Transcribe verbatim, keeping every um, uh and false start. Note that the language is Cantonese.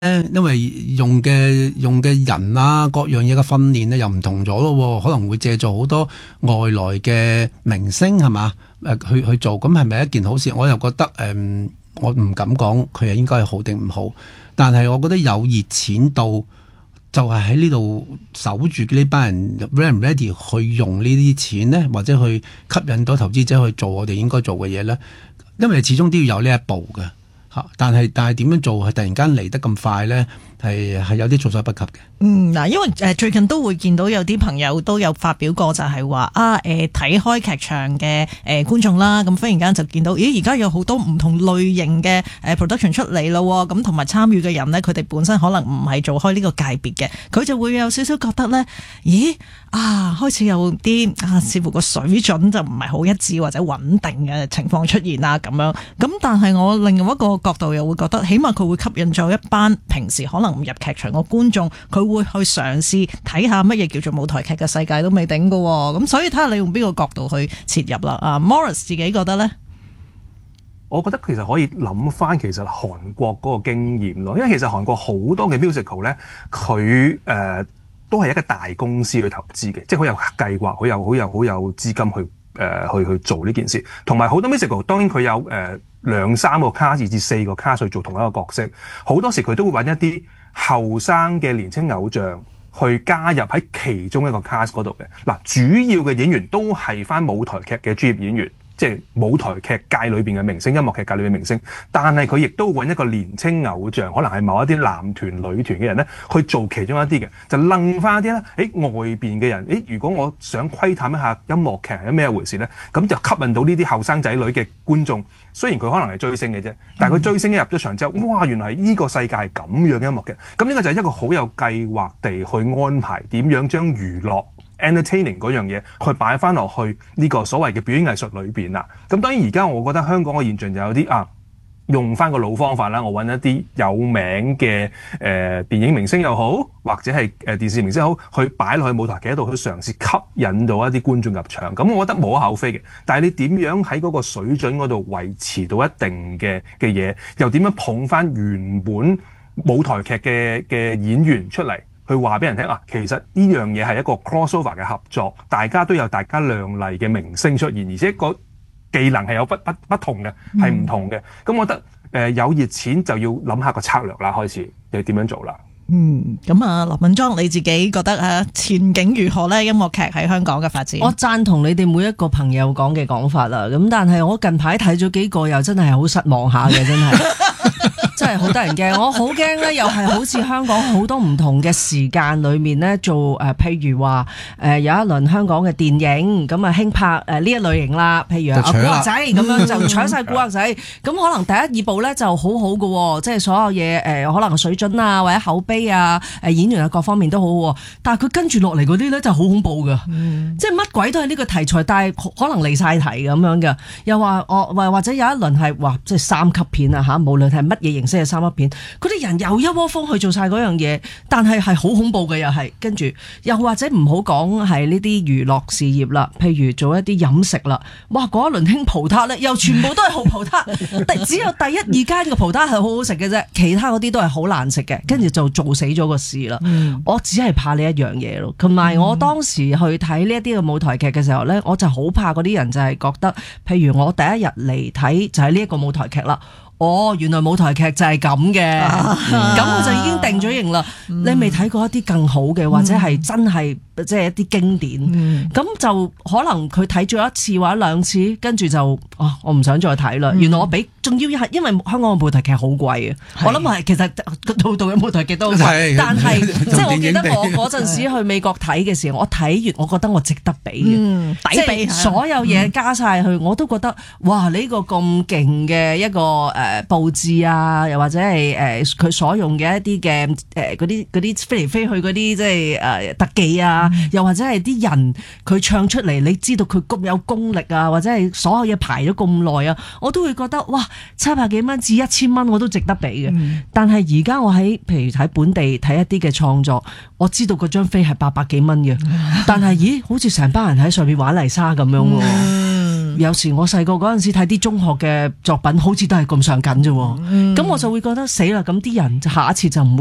因為用嘅用嘅人啊，各樣嘢嘅訓練咧又唔同咗咯，可能會借助好多外來嘅明星係嘛，誒去去做，咁係咪一件好事？我又覺得誒、嗯，我唔敢講佢係應該係好定唔好，但係我覺得有熱錢到就係喺呢度守住呢班人 ready 唔 ready 去用呢啲錢呢，或者去吸引到投資者去做我哋應該做嘅嘢呢，因為始終都要有呢一步嘅。但係但係點樣做係突然間嚟得咁快呢？係係有啲措手不及嘅。 嗯，嗱，因為誒最近都會見到有啲朋友都有發表過就，就係話啊誒睇開劇場嘅誒、呃、觀眾啦，咁忽然間就見到，咦而家有好多唔同類型嘅誒 production 出嚟咯，咁同埋參與嘅人呢，佢哋本身可能唔係做開呢個界別嘅，佢就會有少少覺得呢，咦啊開始有啲啊似乎個水準就唔係好一致或者穩定嘅情況出現啦咁樣。咁但係我另外一個角度又會覺得，起碼佢會吸引咗一班平時可能唔入劇場嘅觀眾，佢會去嘗試睇下乜嘢叫做舞台劇嘅世界都未定㗎喎，咁所以睇下你用邊個角度去切入啦。啊 Morris 自己覺得呢？ 我覺得其實可以諗翻其實韓國嗰個經驗咯，因為其實韓國好多嘅 musical 咧，佢誒、呃、都係一個大公司去投資嘅，即係好有計劃，好有好有好有資金去誒、呃、去去做呢件事，同埋好多 musical 當然佢有誒、呃、兩三個 cast 至四個 cast 去做同一個角色，好多時佢都會揾一啲後生嘅年青偶像去加入喺其中一個 cast 嗰度嘅。嗱，主要嘅演員都係翻舞台劇嘅專業演員，即係舞台劇界裏邊嘅明星，音樂劇界裏嘅明星，但係佢亦都揾一個年青偶像，可能係某一啲男團女團嘅人咧，去做其中一啲嘅，就楞翻一啲咧，誒外邊嘅人，誒如果我想窺探一下音樂劇係咩回事咧，咁就吸引到呢啲後生仔女嘅觀眾。雖然佢可能係追星嘅啫，但係佢追星一入咗場之後，哇！原來呢個世界係咁樣嘅音樂劇，咁呢個就係一個好有計劃地去安排點樣將娛樂 entertaining 嗰樣嘢去擺翻落去呢個所謂嘅表演藝術裏邊啦。咁當然而家我覺得香港嘅現象就有啲啊，用翻個老方法啦，我揾一啲有名嘅誒、呃、電影明星又好，或者係誒、呃、電視明星好，去擺落去舞台劇度去嘗試吸引到一啲觀眾入場。咁我覺得無可厚非嘅，但係你點樣喺嗰個水準嗰度維持到一定嘅嘅嘢，又點樣捧翻原本舞台劇嘅嘅演員出嚟？去話俾人聽啊，其實呢樣嘢係一個 crossover 嘅合作，大家都有大家亮麗嘅明星出現，而且個技能係有不不不同嘅，係唔同嘅。咁、嗯、我覺得誒、呃、有熱錢就要諗下個策略啦，開始你點樣做啦。 嗯，咁啊，羅敏莊你自己覺得啊前景如何呢？音樂劇喺香港嘅發展， 我贊同你哋每一個朋友講嘅講法啦。咁但係我近排睇咗幾個，又真係好失望下嘅，真係。真係好得人驚，我好驚咧，又係好似香港好多唔同嘅時間裏面咧做誒、呃，譬如話誒、呃、有一輪香港嘅電影咁啊興拍誒呢、呃、一類型啦，譬如啊古惑仔咁樣就搶晒古惑仔，咁可能第一二部咧就好好嘅，即係所有嘢誒、呃、可能水準啊或者口碑啊誒、呃、演員啊各方面都好，但係佢跟住落嚟嗰啲咧就好恐怖㗎，嗯、即係乜鬼都係呢個題材，但係可能離晒題咁樣嘅，又話我或或者有一輪係話即係三級片啊嚇，無論係乜嘢形式。即係三級片，嗰啲人又一窩蜂去做晒嗰樣嘢，但係係好恐怖嘅，又係跟住又或者唔好講係呢啲娛樂事業啦，譬如做一啲飲食啦，哇嗰一輪興葡撻咧，又全部都係好葡撻，只有第一二間嘅葡撻係好好食嘅啫，其他嗰啲都係好難食嘅，跟住就做死咗個事啦。嗯、我只係怕呢一樣嘢咯，同埋我當時去睇呢一啲嘅舞台劇嘅時候咧，我就好怕嗰啲人就係覺得，譬如我第一日嚟睇就係呢一個舞台劇啦。哦，原來舞台劇就係咁嘅，咁、嗯、我就已經定咗型啦。嗯、你未睇過一啲更好嘅，或者係真係即係一啲經典，咁、嗯、就可能佢睇咗一次或者兩次，跟住就啊，我唔想再睇啦。嗯、原來我俾仲要係因為香港嘅舞台劇好貴啊，是我諗係其實度度嘅舞台劇都好貴，但係即係我記得我嗰陣時去美國睇嘅時候，我睇完我覺得我值得俾嘅，抵俾、嗯、所有嘢加晒去，嗯、我都覺得哇！呢、呢個咁勁嘅一個誒。呃誒佈置啊，又或者係誒佢所用嘅一啲嘅誒嗰啲嗰啲飛嚟飛去嗰啲即係誒特技啊，嗯、又或者係啲人佢唱出嚟，你知道佢咁有功力啊，或者係所有嘢排咗咁耐啊，我都會覺得哇，七百幾蚊至一千蚊我都值得俾嘅。嗯、但係而家我喺譬如喺本地睇一啲嘅創作，我知道嗰張飛係八百幾蚊嘅，但係咦，好似成班人喺上面玩泥沙咁樣喎。嗯有時我細個嗰陣時睇啲中學嘅作品，好似都係咁上緊啫喎。咁、 嗯、 我就會覺得死啦！咁啲人下一次就唔會